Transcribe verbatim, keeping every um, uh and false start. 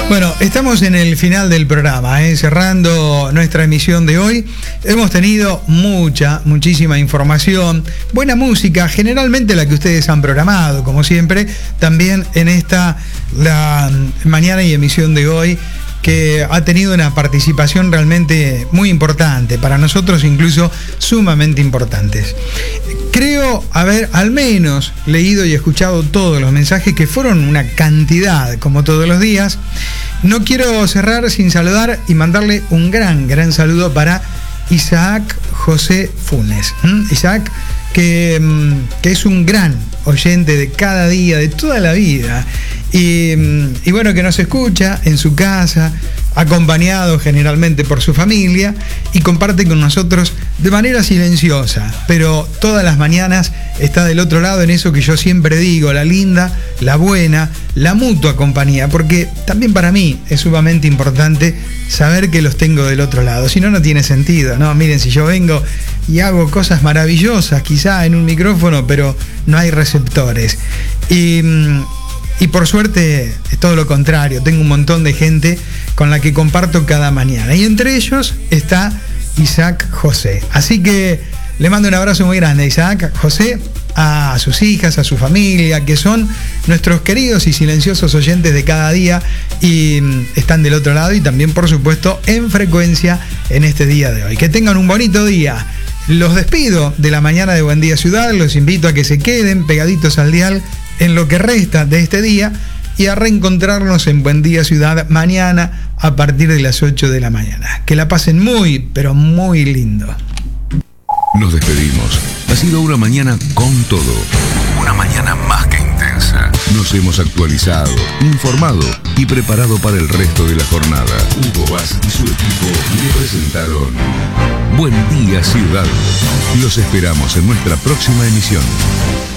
Bueno, estamos en el final del programa, ¿eh? cerrando nuestra emisión de hoy. Hemos tenido mucha, muchísima información, buena música, generalmente la que ustedes han programado, como siempre, también en esta, la mañana y emisión de hoy, que ha tenido una participación realmente muy importante, para nosotros incluso sumamente importantes. Creo haber al menos leído y escuchado todos los mensajes, que fueron una cantidad, como todos los días. No quiero cerrar sin saludar y mandarle un gran, gran saludo para Isaac José Funes. ¿Mm? Isaac, que, que es un gran oyente de cada día, de toda la vida. Y, y bueno, que nos escucha en su casa, acompañado generalmente por su familia, y comparte con nosotros de manera silenciosa, pero todas las mañanas está del otro lado en eso que yo siempre digo, la linda, la buena, la mutua compañía, porque también para mí es sumamente importante saber que los tengo del otro lado, si no, no tiene sentido, ¿no? Miren, si yo vengo y hago cosas maravillosas, quizá en un micrófono, pero no hay receptores. Y... Y por suerte es todo lo contrario, tengo un montón de gente con la que comparto cada mañana. Y entre ellos está Isaac José. Así que le mando un abrazo muy grande a Isaac José, a sus hijas, a su familia, que son nuestros queridos y silenciosos oyentes de cada día y están del otro lado y también, por supuesto, en frecuencia en este día de hoy. Que tengan un bonito día. Los despido de la mañana de Buen Día Ciudad, los invito a que se queden pegaditos al dial en lo que resta de este día y a reencontrarnos en Buen Día Ciudad mañana a partir de las ocho de la mañana. Que la pasen muy, pero muy lindo. Nos despedimos. Ha sido una mañana con todo. Una mañana más que intensa. Nos hemos actualizado, informado y preparado para el resto de la jornada. Hugo Vaz y su equipo le presentaron Buen Día Ciudad. Los esperamos en nuestra próxima emisión.